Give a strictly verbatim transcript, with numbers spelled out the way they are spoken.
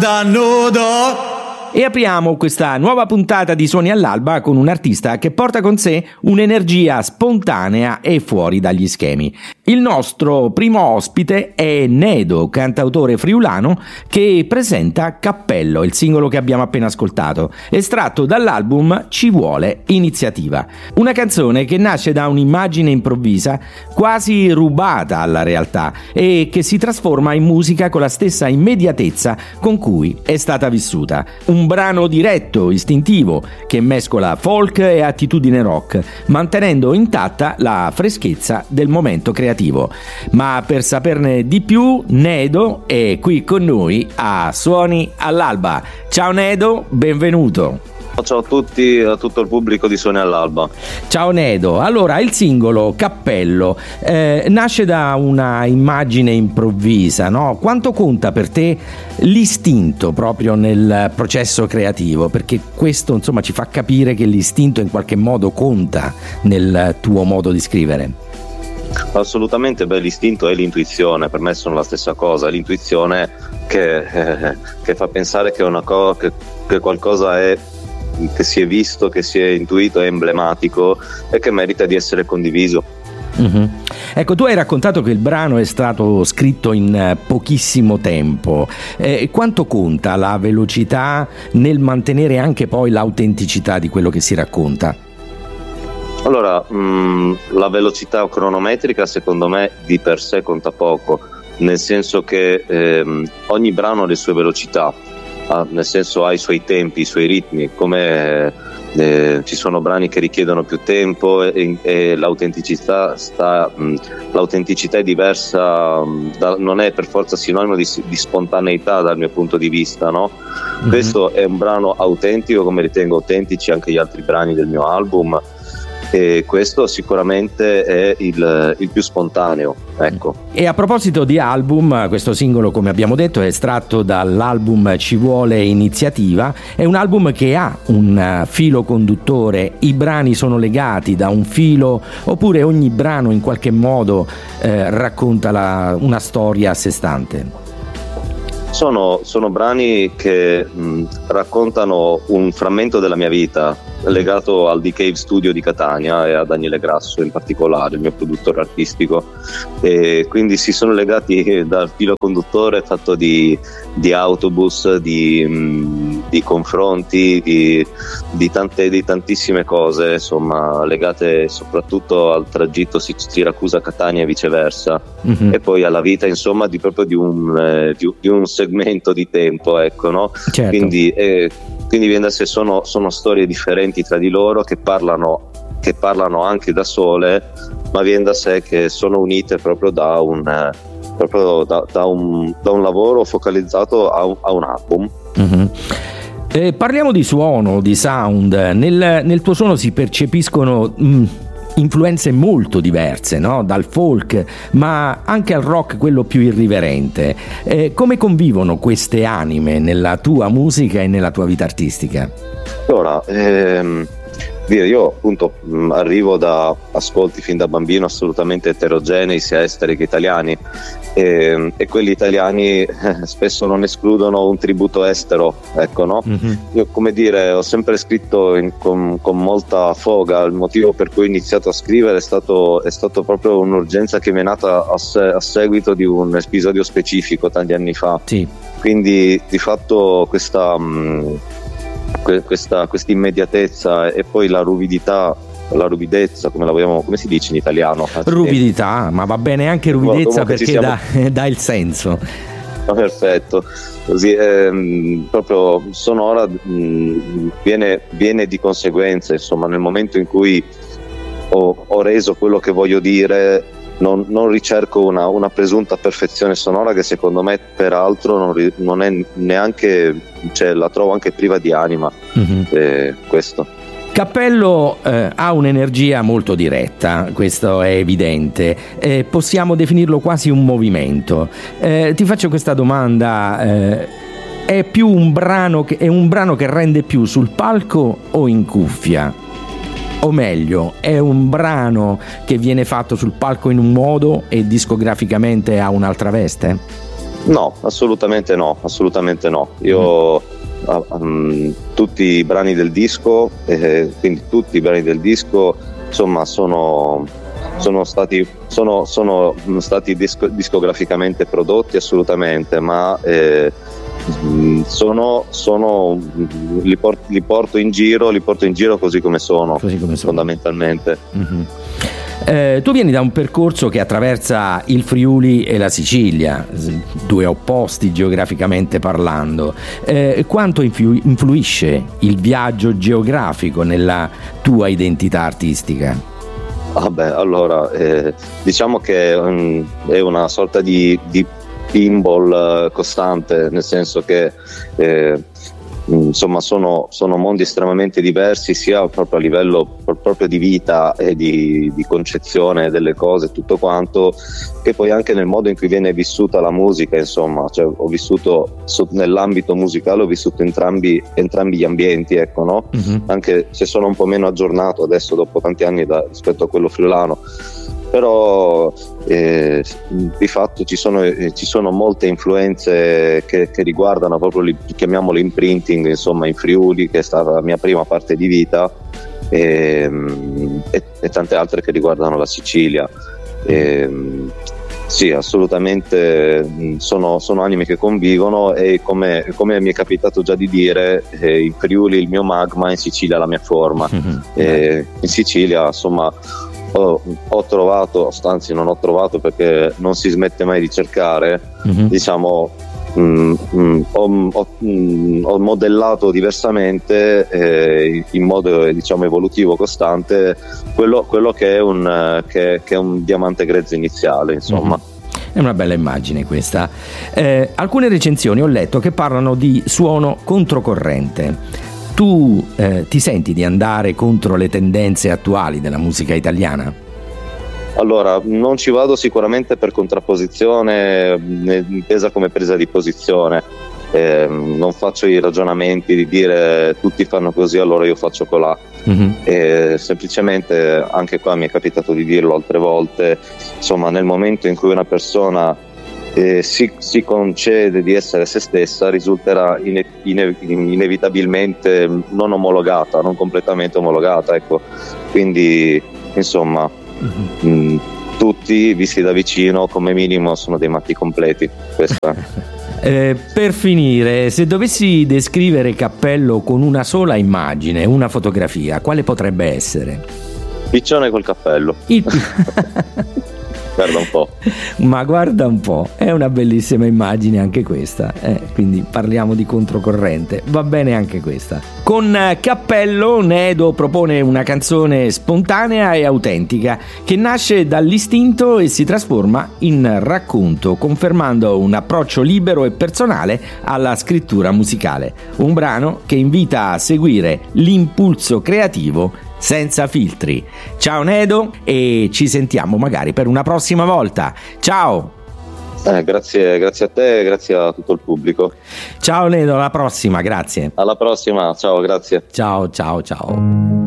da nudo. E apriamo questa nuova puntata di Suoni all'Alba con un artista che porta con sé un'energia spontanea e fuori dagli schemi. Il nostro primo ospite è Nedo, cantautore friulano che presenta Cappello, il singolo che abbiamo appena ascoltato, estratto dall'album Ci vuole iniziativa. Una canzone che nasce da un'immagine improvvisa, quasi rubata alla realtà, e che si trasforma in musica con la stessa immediatezza con cui è stata vissuta. Un Un brano diretto, istintivo, che mescola folk e attitudine rock, mantenendo intatta la freschezza del momento creativo. Ma per saperne di più, Nedo è qui con noi a Suoni all'Alba. Ciao Nedo, benvenuto. Ciao a tutti, a tutto il pubblico di Suoni all'Alba. Ciao Nedo, allora il singolo Cappello eh, nasce da una immagine improvvisa, no? Quanto conta per te l'istinto proprio nel processo creativo? Perché questo insomma ci fa capire che l'istinto in qualche modo conta nel tuo modo di scrivere. Assolutamente, beh, l'istinto e l'intuizione per me sono la stessa cosa. L'intuizione che, eh, che fa pensare che, una co- che, che qualcosa è che si è visto, che si è intuito, è emblematico e che merita di essere condiviso. Mm-hmm. Ecco, tu hai raccontato che il brano è stato scritto in pochissimo tempo. Eh, quanto conta la velocità nel mantenere anche poi l'autenticità di quello che si racconta? Allora, mh, la velocità cronometrica secondo me di per sé conta poco, nel senso che ehm, ogni brano ha le sue velocità. Ah, nel senso ha i suoi tempi, i suoi ritmi, come eh, ci sono brani che richiedono più tempo e, e l'autenticità sta, mh, l'autenticità è diversa, mh, da, non è per forza sinonimo di, di spontaneità dal mio punto di vista, no? Mm-hmm. Questo è un brano autentico, come ritengo autentici anche gli altri brani del mio album, e questo sicuramente è il, il più spontaneo, ecco. E a proposito di album, questo singolo, come abbiamo detto, è estratto dall'album Ci vuole iniziativa. È un album che ha un filo conduttore, i brani sono legati da un filo, oppure ogni brano in qualche modo eh, racconta la, una storia a sé stante? Sono, sono brani che mh, raccontano un frammento della mia vita legato al The Cave Studio di Catania e a Daniele Grasso in particolare, il mio produttore artistico, e quindi si sono legati dal filo conduttore fatto di, di autobus, di, mh, di confronti, di, di, tante, di tantissime cose, insomma, legate soprattutto al tragitto Siracusa-Catania e viceversa, mm-hmm. e poi alla vita, insomma, di proprio di un, eh, di, di un segmento di tempo, ecco, no? Certo. Quindi eh, Quindi viene da sé, sono, sono storie differenti tra di loro che parlano, che parlano anche da sole, ma viene da sé che sono unite proprio da un, proprio da, da un, da un lavoro focalizzato a un, a un album. Mm-hmm. Eh, parliamo di suono, di sound. Nel, nel tuo suono si percepiscono mh, influenze molto diverse, no? Dal folk, ma anche al rock, quello più irriverente. Eh, come convivono queste anime nella tua musica e nella tua vita artistica? Allora, ehm, io appunto mh, arrivo da ascolti fin da bambino assolutamente eterogenei, sia esteri che italiani, e, e quelli italiani eh, spesso non escludono un tributo estero, ecco, no? Mm-hmm. Io, come dire, ho sempre scritto in, con, con molta foga. Il motivo per cui ho iniziato a scrivere è stato, è stato proprio un'urgenza che mi è nata a, se, a seguito di un episodio specifico tanti anni fa. Sì. Quindi di fatto questa mh, questa questa immediatezza e poi la ruvidità, la ruvidezza, come la vogliamo, come si dice in italiano? Ruvidità, ma va bene anche ruvidezza perché siamo... dà, dà il senso. Perfetto, così ehm, proprio sonora mh, viene, viene di conseguenza, insomma, nel momento in cui ho, ho reso quello che voglio dire. Non, non ricerco una, una presunta perfezione sonora che secondo me peraltro non, non è neanche, cioè la trovo anche priva di anima. Mm-hmm. eh, questo Cappello eh, ha un'energia molto diretta, questo è evidente, eh, possiamo definirlo quasi un movimento. Eh, ti faccio questa domanda, eh, è più un brano che, è un brano che rende più sul palco o in cuffia? O meglio, è un brano che viene fatto sul palco in un modo e discograficamente ha un'altra veste? No, assolutamente no, assolutamente no. Io mm. um, tutti i brani del disco, eh, quindi tutti i brani del disco, insomma, sono, sono stati, sono, sono stati disco, discograficamente prodotti assolutamente, ma eh, sono, sono li, por- li porto in giro, li porto in giro così come sono, così come sono. Fondamentalmente. Mm-hmm. Eh, tu vieni da un percorso che attraversa il Friuli e la Sicilia, due opposti geograficamente parlando. Eh, quanto influ- influisce il viaggio geografico nella tua identità artistica? Vabbè, allora, eh, diciamo che um, è una sorta di, di pinball uh, costante, nel senso che eh, insomma sono, sono mondi estremamente diversi, sia proprio a livello proprio di vita e di, di concezione delle cose, tutto quanto, che poi anche nel modo in cui viene vissuta la musica. Insomma, cioè, ho vissuto so, nell'ambito musicale ho vissuto entrambi, entrambi gli ambienti, ecco, no? Mm-hmm. Anche se sono un po' meno aggiornato adesso dopo tanti anni da, rispetto a quello friulano, però eh, di fatto ci sono, eh, ci sono molte influenze che, che riguardano proprio, li, chiamiamolo imprinting, insomma, in Friuli, che è stata la mia prima parte di vita, e, e, e tante altre che riguardano la Sicilia. E, sì, assolutamente sono, sono anime che convivono, e come, come mi è capitato già di dire, eh, in Friuli il mio magma, in Sicilia la mia forma. Mm-hmm. E in Sicilia, insomma, Ho, ho trovato, anzi non ho trovato perché non si smette mai di cercare, mm-hmm. diciamo, mh, mh, ho, ho, mh, ho modellato diversamente, eh, in modo, diciamo, evolutivo costante, quello, quello che, è un, che, che è un diamante grezzo iniziale, insomma. Mm-hmm. È una bella immagine questa. Eh, alcune recensioni ho letto che parlano di suono controcorrente. Tu eh, ti senti di andare contro le tendenze attuali della musica italiana? Allora, non ci vado sicuramente per contrapposizione, intesa come presa di posizione. Eh, non faccio i ragionamenti di dire tutti fanno così, allora io faccio colà. Mm-hmm. Eh, semplicemente, anche qua mi è capitato di dirlo altre volte, insomma, nel momento in cui una persona Eh, si, si concede di essere se stessa, risulterà ine, ine, inevitabilmente non omologata, non completamente omologata, ecco. Quindi, insomma, mm-hmm. mh, tutti visti da vicino come minimo sono dei matti completi. Questa. Eh, per finire, se dovessi descrivere Cappello con una sola immagine, una fotografia, quale potrebbe essere? Piccione col cappello. Il... Guarda un po'. Ma guarda un po', è una bellissima immagine anche questa, eh, quindi parliamo di controcorrente, va bene anche questa. Con Cappello Nedo propone una canzone spontanea e autentica che nasce dall'istinto e si trasforma in racconto, confermando un approccio libero e personale alla scrittura musicale. Un brano che invita a seguire l'impulso creativo senza filtri. Ciao Nedo, e ci sentiamo magari per una prossima volta. Ciao! Eh, grazie, grazie a te e grazie a tutto il pubblico. Ciao Nedo, alla prossima, grazie. Alla prossima, ciao, grazie. Ciao, ciao, ciao.